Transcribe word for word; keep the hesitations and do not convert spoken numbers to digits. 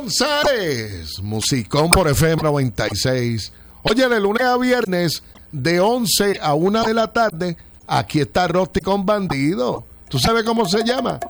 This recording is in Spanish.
González, musicón por F M noventa y seis. Oye, de lunes a viernes, de once a una de la tarde, aquí está Rosti con Bandido. ¿Tú sabes cómo se llama?